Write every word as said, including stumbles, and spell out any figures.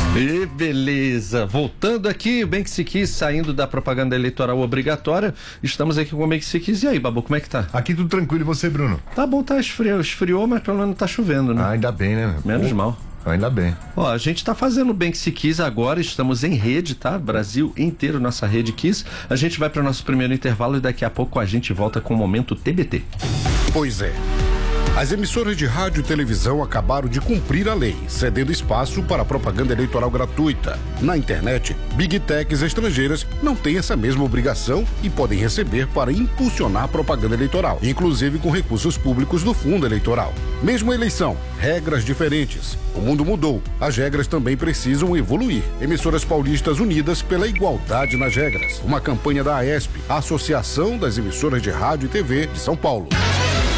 E beleza, voltando aqui, o Bem Que Se Quis, saindo da propaganda eleitoral obrigatória, estamos aqui com o Bem Que Se Quis. E aí, Babu, como é que tá? Aqui tudo tranquilo, e você, Bruno? Tá bom, tá esfriou, esfriou, mas pelo menos tá chovendo, né? Ah, ainda bem, né? Menos Pô, mal. Ainda bem. Ó, a gente tá fazendo o Bem Que Se Quis agora, estamos em rede, tá? Brasil inteiro, nossa rede Kiss. A gente vai para o nosso primeiro intervalo e daqui a pouco a gente volta com o Momento T B T. Pois é. As emissoras de rádio e televisão acabaram de cumprir a lei, cedendo espaço para propaganda eleitoral gratuita. Na internet, Big Techs estrangeiras não têm essa mesma obrigação e podem receber para impulsionar propaganda eleitoral, inclusive com recursos públicos do fundo eleitoral. Mesma eleição, regras diferentes. O mundo mudou, as regras também precisam evoluir. Emissoras paulistas unidas pela igualdade nas regras. Uma campanha da AESP, Associação das Emissoras de Rádio e T V de São Paulo.